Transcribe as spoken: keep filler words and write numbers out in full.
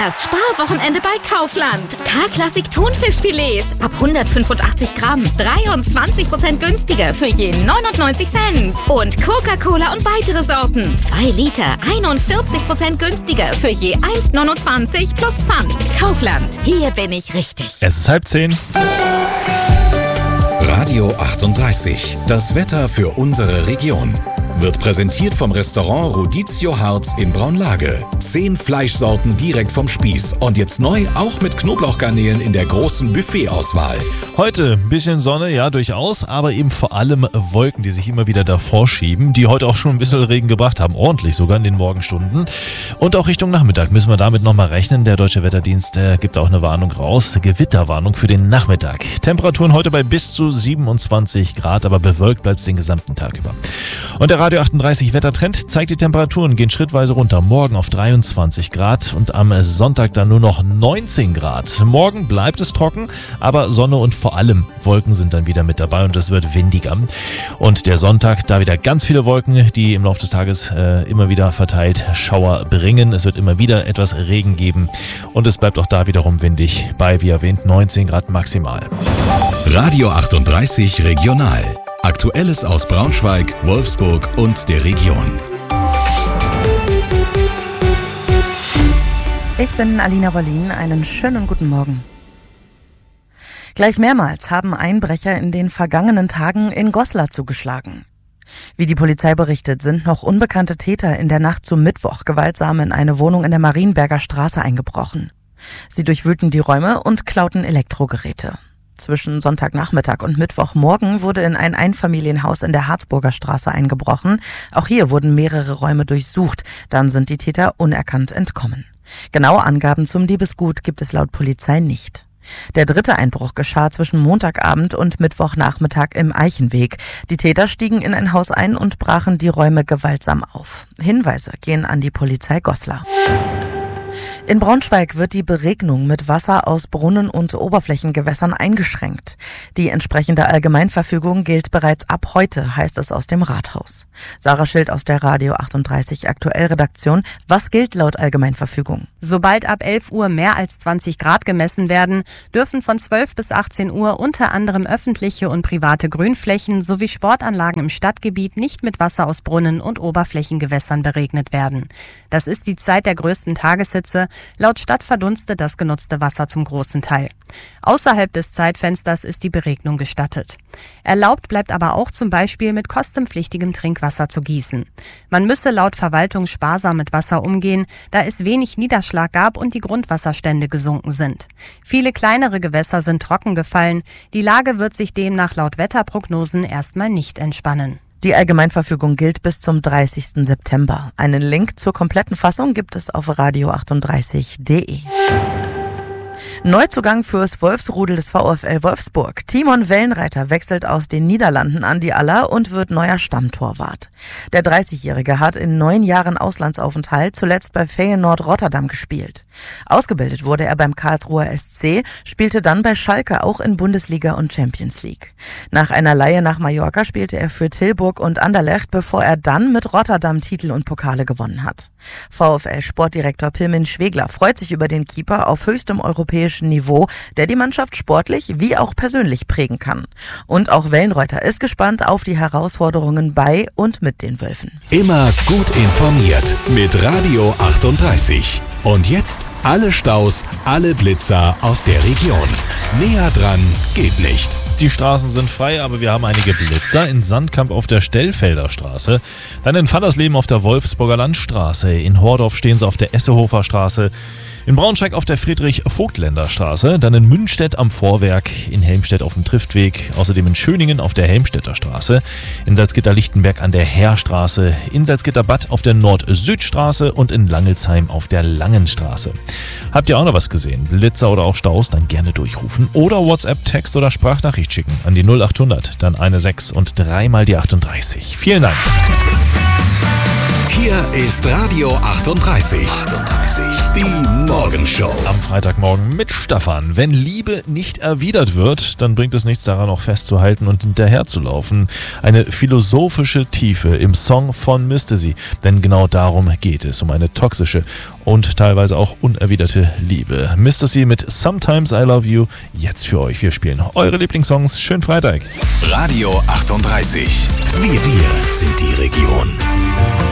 Das Sparwochenende bei Kaufland. K-Klassik Thunfischfilets ab hundertfünfundachtzig Gramm. dreiundzwanzig Prozent günstiger für je neunundneunzig Cent. Und Coca-Cola und weitere Sorten. zwei Liter, einundvierzig Prozent günstiger für je eins Komma neunundzwanzig plus Pfand. Kaufland, hier bin ich richtig. Es ist halb zehn. Radio achtunddreißig. Das Wetter für unsere Region. Wird präsentiert vom Restaurant Rodizio Harz in Braunlage. Zehn Fleischsorten direkt vom Spieß. Und jetzt neu auch mit Knoblauchgarnelen in der großen Buffetauswahl. Heute ein bisschen Sonne, ja durchaus, aber eben vor allem Wolken, die sich immer wieder davor schieben, die heute auch schon ein bisschen Regen gebracht haben, ordentlich sogar in den Morgenstunden. Und auch Richtung Nachmittag müssen wir damit nochmal rechnen. Der Deutsche Wetterdienst äh, gibt auch eine Warnung raus, Gewitterwarnung für den Nachmittag. Temperaturen heute bei bis zu siebenundzwanzig Grad, aber bewölkt bleibt es den gesamten Tag über. Und der Radio achtunddreißig Wettertrend zeigt, die Temperaturen gehen schrittweise runter. Morgen auf dreiundzwanzig Grad und am Sonntag dann nur noch neunzehn Grad. Morgen bleibt es trocken, aber Sonne und vor allem Wolken sind dann wieder mit dabei und es wird windiger. Und der Sonntag, da wieder ganz viele Wolken, die im Laufe des Tages äh, immer wieder verteilt Schauer bringen. Es wird immer wieder etwas Regen geben und es bleibt auch da wiederum windig bei, wie erwähnt, neunzehn Grad maximal. Radio achtunddreißig Regional. Aktuelles aus Braunschweig, Wolfsburg und der Region. Ich bin Alina Wollin. Einen schönen guten Morgen. Gleich mehrmals haben Einbrecher in den vergangenen Tagen in Goslar zugeschlagen. Wie die Polizei berichtet, sind noch unbekannte Täter in der Nacht zum Mittwoch gewaltsam in eine Wohnung in der Marienberger Straße eingebrochen. Sie durchwühlten die Räume und klauten Elektrogeräte. Zwischen Sonntagnachmittag und Mittwochmorgen wurde in ein Einfamilienhaus in der Harzburger Straße eingebrochen. Auch hier wurden mehrere Räume durchsucht. Dann sind die Täter unerkannt entkommen. Genaue Angaben zum Diebesgut gibt es laut Polizei nicht. Der dritte Einbruch geschah zwischen Montagabend und Mittwochnachmittag im Eichenweg. Die Täter stiegen in ein Haus ein und brachen die Räume gewaltsam auf. Hinweise gehen an die Polizei Goslar. In Braunschweig wird die Beregnung mit Wasser aus Brunnen und Oberflächengewässern eingeschränkt. Die entsprechende Allgemeinverfügung gilt bereits ab heute, heißt es aus dem Rathaus. Sarah Schild aus der Radio achtunddreißig Aktuellredaktion. Was gilt laut Allgemeinverfügung? Sobald ab elf Uhr mehr als zwanzig Grad gemessen werden, dürfen von zwölf bis achtzehn Uhr unter anderem öffentliche und private Grünflächen sowie Sportanlagen im Stadtgebiet nicht mit Wasser aus Brunnen und Oberflächengewässern beregnet werden. Das ist die Zeit der größten Tageshitze. Laut Stadt verdunstet das genutzte Wasser zum großen Teil. Außerhalb des Zeitfensters ist die Beregnung gestattet. Erlaubt bleibt aber auch zum Beispiel mit kostenpflichtigem Trinkwasser zu gießen. Man müsse laut Verwaltung sparsam mit Wasser umgehen, da es wenig Niederschlag gab und die Grundwasserstände gesunken sind. Viele kleinere Gewässer sind trocken gefallen. Die Lage wird sich demnach laut Wetterprognosen erstmal nicht entspannen. Die Allgemeinverfügung gilt bis zum dreißigsten September. Einen Link zur kompletten Fassung gibt es auf radio achtunddreißig punkt de. Neuzugang fürs Wolfsrudel des VfL Wolfsburg. Timon Wellenreiter wechselt aus den Niederlanden an die Aller und wird neuer Stammtorwart. Der dreißigjährige hat in neun Jahren Auslandsaufenthalt zuletzt bei Feyenoord Rotterdam gespielt. Ausgebildet wurde er beim Karlsruher S C, spielte dann bei Schalke auch in Bundesliga und Champions League. Nach einer Leihe nach Mallorca spielte er für Tilburg und Anderlecht, bevor er dann mit Rotterdam Titel und Pokale gewonnen hat. VfL-Sportdirektor Pirmin Schwegler freut sich über den Keeper auf höchstem europäischen Niveau, der die Mannschaft sportlich wie auch persönlich prägen kann. Und auch Wellenreuther ist gespannt auf die Herausforderungen bei und mit den Wölfen. Immer gut informiert mit Radio achtunddreißig. Und jetzt alle Staus, alle Blitzer aus der Region. Näher dran geht nicht. Die Straßen sind frei, aber wir haben einige Blitzer in Sandkamp auf der Stellfelder Straße, dann in Fallersleben auf der Wolfsburger Landstraße, in Hordorf stehen sie auf der Essehofer Straße, in Braunschweig auf der Friedrich-Vogtländer Straße, dann in Münstedt am Vorwerk, in Helmstedt auf dem Triftweg, außerdem in Schöningen auf der Helmstedter Straße, in Salzgitter-Lichtenberg an der Heerstraße, in Salzgitter-Bad auf der Nord-Süd-Straße und in Langelsheim auf der Langenstraße. Habt ihr auch noch was gesehen? Blitzer oder auch Staus? Dann gerne durchrufen oder WhatsApp, Text oder Sprachnachricht schicken an die null achthundert, dann eine sechs und dreimal die achtunddreißig. Vielen Dank. Hier Hier ist Radio achtunddreißig. achtunddreißig, die Morgenshow. Am Freitagmorgen mit Stefan. Wenn Liebe nicht erwidert wird, dann bringt es nichts daran, auch festzuhalten und hinterherzulaufen. Eine philosophische Tiefe im Song von Mystery. Denn genau darum geht es, um eine toxische und teilweise auch unerwiderte Liebe. Mystery mit Sometimes I Love You, jetzt für euch. Wir spielen eure Lieblingssongs. Schönen Freitag. Radio achtunddreißig. Wir, wir sind die Region.